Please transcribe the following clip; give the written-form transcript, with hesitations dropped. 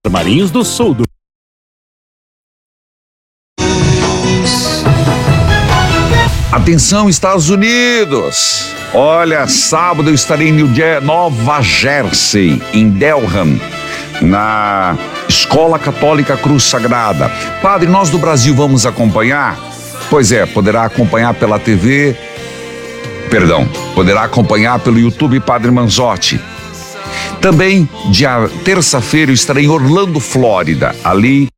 Marinhos do Sul. Atenção, Estados Unidos! Olha, sábado eu estarei em Nova Jersey, em Delham, na Escola Católica Cruz Sagrada. Padre, nós do Brasil vamos acompanhar? Pois é, poderá acompanhar pela poderá acompanhar pelo YouTube Padre Manzotti. Também, terça-feira, eu estarei em Orlando, Flórida, ali